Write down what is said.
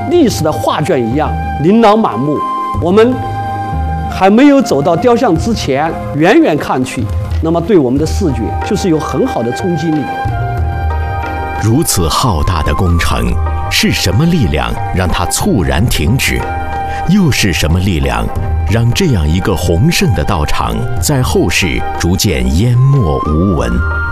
历史的画卷一样，琳琅满目。我们还没有走到雕像之前，远远看去，那么对我们的视觉就是有很好的冲击力。 如此浩大的工程，是什么力量让它猝然停止？又是什么力量让这样一个宏盛的道场在后世逐渐淹没无闻？